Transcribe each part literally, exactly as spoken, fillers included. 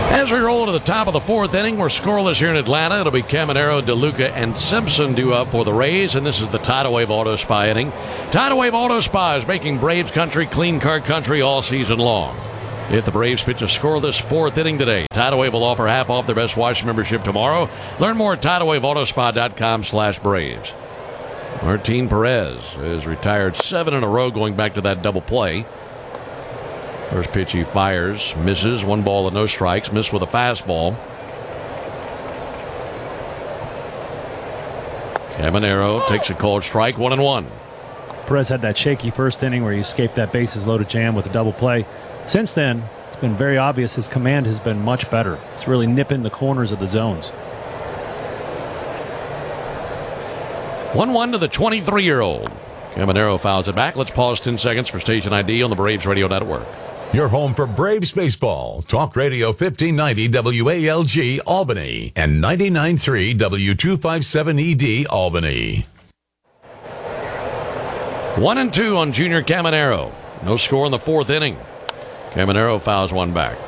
As we roll to the top of the fourth inning, we're scoreless here in Atlanta. It'll be Caminero, DeLuca, and Simpson due up for the Rays, and this is the Tidal Wave Auto Spa inning. Tidal Wave Auto Spa is making Braves country clean car country all season long. If the Braves pitch a scoreless fourth inning today, Tidal Wave will offer half off their best wash membership tomorrow. Learn more at tidal wave auto spa dot com slash Braves. Martin Perez is retired seven in a row going back to that double play. First pitch he fires, misses, one ball and no strikes, missed with a fastball. Caminero takes a called strike, one and one. Perez had that shaky first inning where he escaped that bases loaded jam with a double play. Since then, it's been very obvious his command has been much better. It's really nipping the corners of the zones. one one to the twenty-three-year-old. Caminero fouls it back. Let's pause ten seconds for station I D on the Braves Radio Network. Your home for Braves baseball. Talk Radio fifteen ninety W A L G Albany and ninety-nine point three W two fifty-seven E D Albany. One and two on Junior Caminero. No score in the fourth inning. Caminero fouls one back.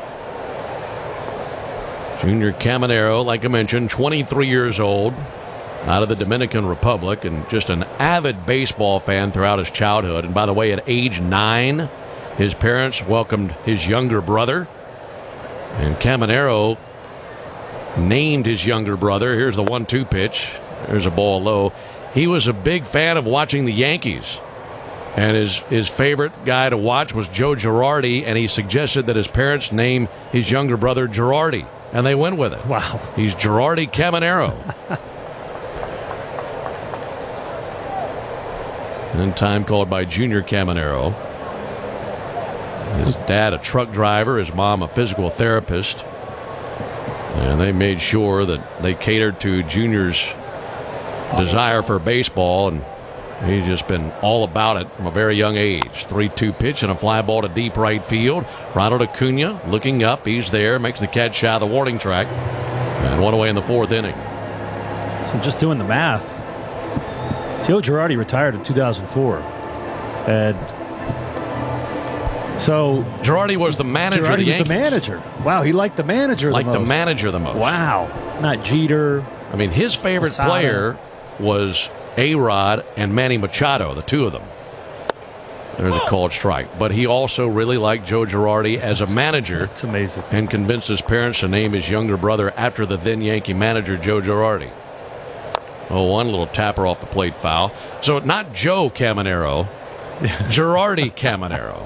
Junior Caminero, like I mentioned, twenty-three years old, out of the Dominican Republic, and just an avid baseball fan throughout his childhood. And by the way, at age nine, his parents welcomed his younger brother, and Caminero named his younger brother. Here's the one two pitch. There's a ball low. He was a big fan of watching the Yankees, and his, his favorite guy to watch was Joe Girardi, and he suggested that his parents name his younger brother Girardi, and they went with it. Wow. He's Girardi Caminero. And then time called by Junior Caminero. His dad, a truck driver, his mom, a physical therapist. And they made sure that they catered to Junior's desire for baseball, and he's just been all about it from a very young age. three two pitch and a fly ball to deep right field. Ronald Acuna looking up. He's there, makes the catch shy of the warning track, and one away in the fourth inning. So just doing the math, Joe Girardi retired in two thousand four. And so Girardi was the manager Girardi of the was Yankees. the manager. Wow, he liked the manager Liked the the most. manager the most. Wow. Not Jeter. I mean, his favorite Posada. player was A-Rod and Manny Machado, the two of them. There's a called strike. But he also really liked Joe Girardi as a manager. That's amazing. And convinced his parents to name his younger brother after the then Yankee manager, Joe Girardi. Oh, one little tapper off the plate foul. So not Joe Caminero, Girardi Caminero.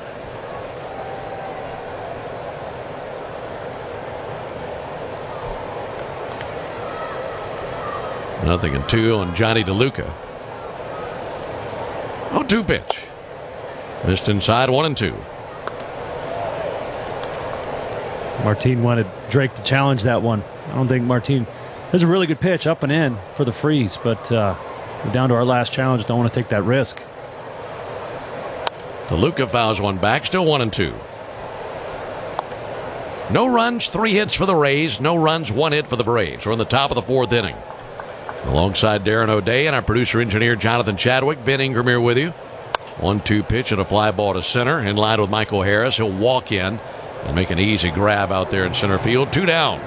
Nothing and two on Johnny DeLuca. oh two pitch. Missed inside, one and two. Martin wanted Drake to challenge that one. I don't think Martin. There's a really good pitch up and in for the freeze, but uh, we're down to our last challenge. Don't want to take that risk. DeLuca fouls one back, still one and two. No runs, three hits for the Rays. No runs, one hit for the Braves. We're in the top of the fourth inning. Alongside Darren O'Day and our producer-engineer Jonathan Chadwick, Ben Ingram here with you. one two pitch and a fly ball to center. In line with Michael Harris. He'll walk in and make an easy grab out there in center field. Two down.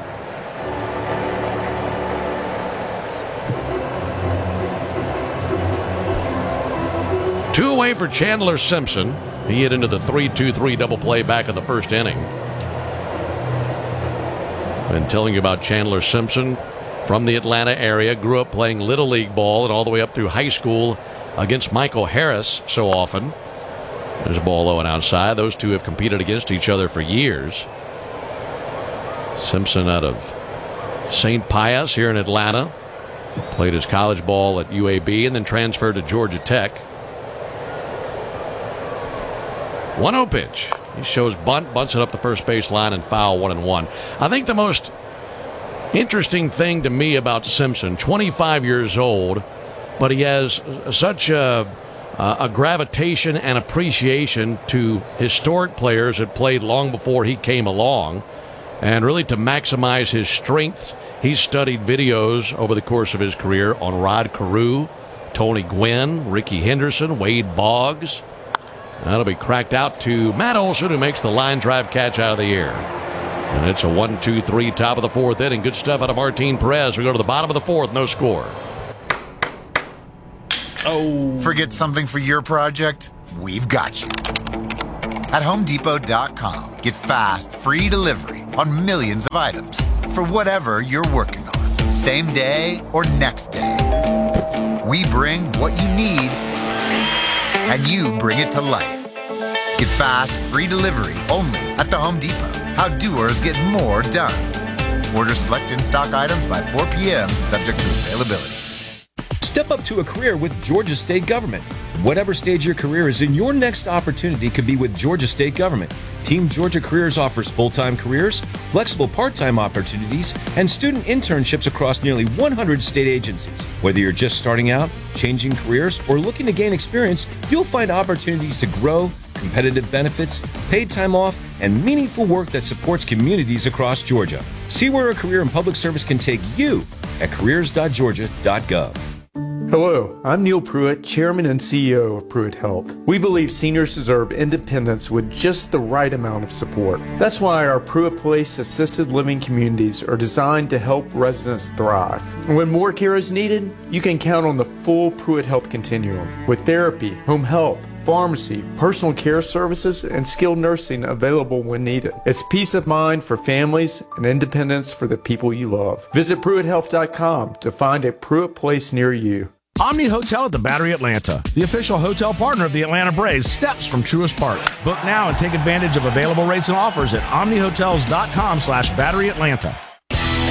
Two away for Chandler Simpson. He hit into the three two three double play back in the first inning. Been telling you about Chandler Simpson. From the Atlanta area, grew up playing Little League ball and all the way up through high school against Michael Harris so often. There's a ball low and outside. Those two have competed against each other for years. Simpson out of Saint Pius here in Atlanta. Played his college ball at U A B and then transferred to Georgia Tech. one oh pitch. He shows bunt, bunts it up the first base line and foul, one and one. I think the most interesting thing to me about Simpson, twenty-five years old, but he has such a, a gravitation and appreciation to historic players that played long before he came along. And really to maximize his strength, he's studied videos over the course of his career on Rod Carew, Tony Gwynn, Ricky Henderson, Wade Boggs. That'll be cracked out to Matt Olson, who makes the line drive catch out of the air. And it's a one two three top of the fourth inning. Good stuff out of Martin Perez. We go to the bottom of the fourth, no score. Oh. Forget something for your project? We've got you. At Home Depot dot com, get fast, free delivery on millions of items for whatever you're working on, same day or next day. We bring what you need, and you bring it to life. Get fast, free delivery only at the Home Depot. How doers get more done. Order select in-stock items by four p.m., subject to availability. Step up to a career with Georgia State Government. Whatever stage your career is in, your next opportunity could be with Georgia State Government. Team Georgia Careers offers full-time careers, flexible part-time opportunities, and student internships across nearly one hundred state agencies. Whether you're just starting out, changing careers, or looking to gain experience, you'll find opportunities to grow, competitive benefits, paid time off, and meaningful work that supports communities across Georgia. See where a career in public service can take you at careers dot georgia dot gov. Hello, I'm Neil Pruitt, Chairman and C E O of Pruitt Health. We believe seniors deserve independence with just the right amount of support. That's why our Pruitt Place assisted living communities are designed to help residents thrive. When more care is needed, you can count on the full Pruitt Health continuum with therapy, home health, pharmacy, personal care services, and skilled nursing available when needed. It's peace of mind for families and independence for the people you love. Visit Pruitt Health dot com to find a Pruitt Place near you. Omni Hotel at the Battery Atlanta, the official hotel partner of the Atlanta Braves, steps from Truist Park. Book now and take advantage of available rates and offers at omni hotels dot com slash battery atlanta.